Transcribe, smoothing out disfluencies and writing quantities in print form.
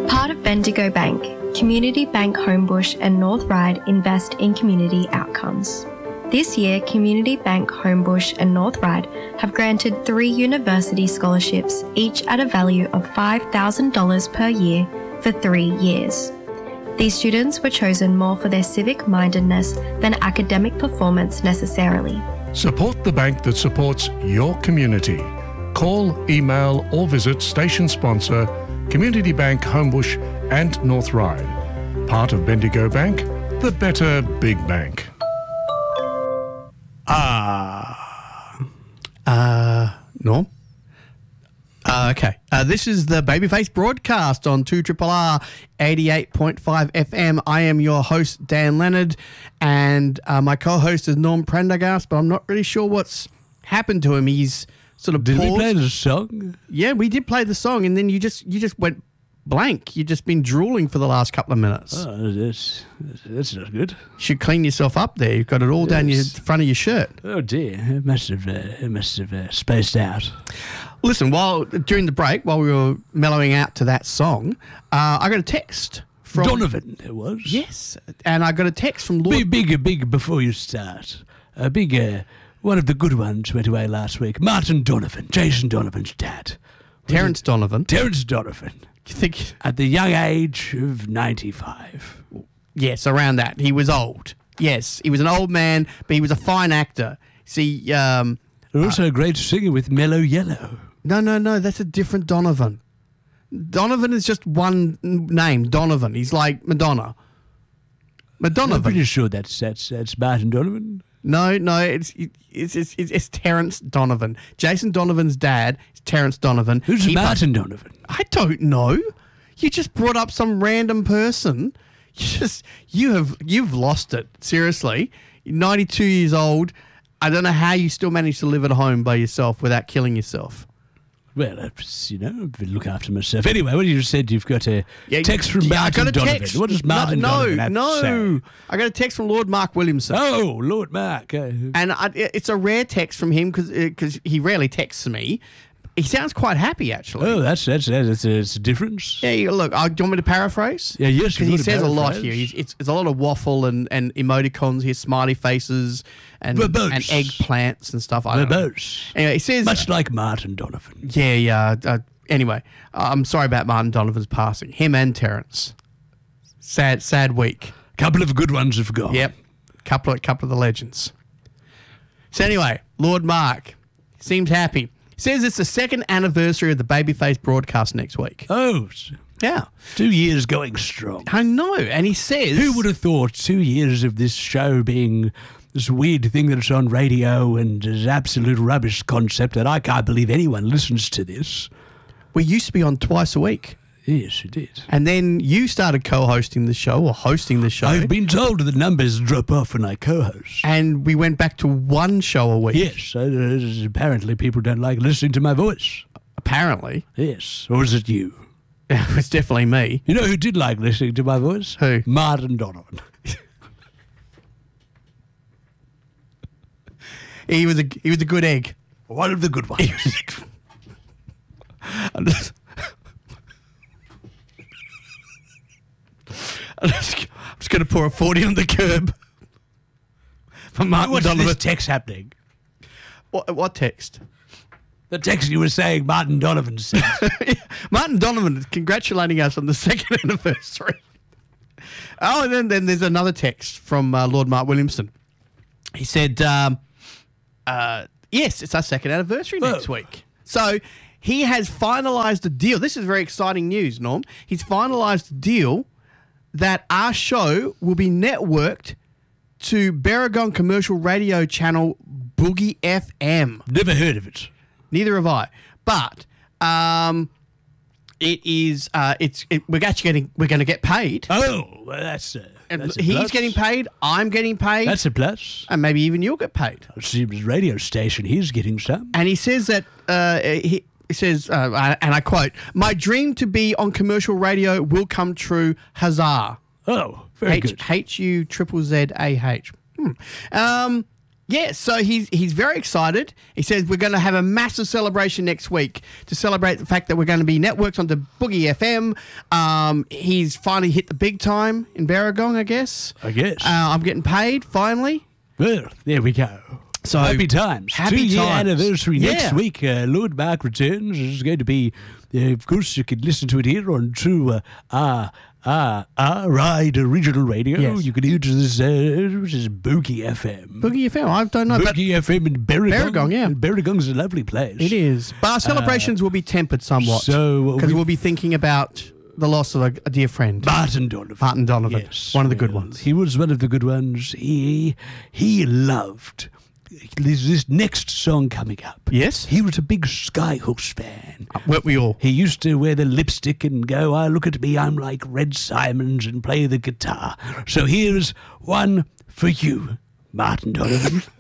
Part of Bendigo Bank, Community Bank Homebush and North Ryde invest in community outcomes. This year, Community Bank Homebush and North Ryde have granted 3 university scholarships, each at a value of $5,000 per year for 3 years. These students were chosen more for their civic-mindedness than academic performance necessarily. Support the bank that supports your community. Call, email or visit station sponsor Community Bank Homebush and North Ryde. Part of Bendigo Bank, the better big bank. Norm? Okay. This is the Babyface broadcast on 2RRR 88.5 FM. I am your host, Dan Leonard, and my co-host is Norm Prendergast, but I'm not really sure what's happened to him. He's sort of Did paused. we play the song? Yeah, we did play the song, and then you just went blank. You've just been drooling for the last couple of minutes. Oh, that's not good. You should clean yourself up there. You've got it all down your front of your shirt. Oh dear, it must have spaced out. Listen, during the break, while we were mellowing out to that song, I got a text from Donovan. There was. Yes, and I got a text from Lord. Big before you start. A big one of the good ones went away last week. Martin Donovan, Jason Donovan's dad. Terence Donovan. Terence Donovan. You think? At the young age of 95. Yes, around that. He was old. Yes, he was an old man, but he was a fine actor. See, Also a great singer with Mellow Yellow. No, that's a different Donovan. Donovan is just one name, Donovan. He's like Madonna. I'm pretty sure that's Martin Donovan. No, it's Terence Donovan. Jason Donovan's dad is Terence Donovan. Who's Martin Donovan? I don't know. You just brought up some random person. You've lost it. Seriously. You're 92 years old. I don't know how you still manage to live at home by yourself without killing yourself. Well, I look after myself. Anyway, what you said, you've got a text from Martin Donovan. What does Martin Donovan have to say? I got a text from Lord Mark Williamson. Oh, Lord Mark. And it's a rare text from him because he rarely texts me. He sounds quite happy, actually. Oh, that's a difference. Yeah, look, do you want me to paraphrase? Yeah, yes. Because he says a lot here. It's a lot of waffle and emoticons here, smiley faces and eggplants and stuff. Verbose. Anyway, he says... Much like Martin Donovan. Yeah. Anyway, I'm sorry about Martin Donovan's passing. Him and Terence. Sad week. Couple of good ones have gone. Yep. Couple of the legends. So anyway, Lord Mark seems happy. Says it's the 2nd anniversary of the Babyface broadcast next week. Oh. Yeah. 2 years going strong. I know. And he says... Who would have thought 2 years of this show being this weird thing that's on radio and this absolute rubbish concept that I can't believe anyone listens to this. We used to be on twice a week. Yes, you did. And then you started co-hosting the show or hosting the show. I've been told the numbers drop off when I co-host. And we went back to one show a week. Yes, apparently people don't like listening to my voice. Apparently. Yes, or is it you? It was definitely me. You know who did like listening to my voice? Who? Martin Donovan. He was a good egg. One of the good ones. I'm just going to pour a 40 on the curb. For Martin What's Donovan. this text happening? What text? The text you were saying Martin Donovan sent. Martin Donovan is congratulating us on the 2nd anniversary. Oh, and then there's another text from Lord Mark Williamson. He said, yes, it's our 2nd anniversary next week. So he has finalised a deal. This is very exciting news, Norm. He's finalised a deal that our show will be networked to Barragon Commercial Radio Channel Boogie FM. Never heard of it. Neither have I. But it is. We're going to get paid. Oh, well, that's a He's plus. getting paid. I'm getting paid. That's a plus. And maybe even you'll get paid. I see his radio station. He's getting some. And he says that he says, and I quote, "My dream to be on commercial radio will come true. Huzzah!" Oh, very good. HUZZAH. Yeah, so he's very excited. He says we're going to have a massive celebration next week to celebrate the fact that we're going to be networked onto Boogie FM. He's finally hit the big time in Barragong, I guess. I'm getting paid, finally. Well, there we go. So happy times. Happy 2-year times. anniversary next Yeah. week. Lord Mark returns. It's going to be, of course, you can listen to it here on True Ride Original Radio. Yes. You can hear this, which is Boogie FM. Boogie FM, I don't know. But Boogie FM in Barragong. Barragong, yeah. Barragong's a lovely place. it is. But our celebrations will be tempered somewhat. so Because we- we'll be thinking about the loss of a dear friend. Martin Donovan. Martin Donovan. Yes. One of the good Well, ones. He was one of the good ones. He loved this next song coming up. Yes? He was a big Skyhooks fan. Weren't we all? He used to wear the lipstick and go, look at me, I'm like Red Simons, and play the guitar. So here's one for you, Martin Donovan.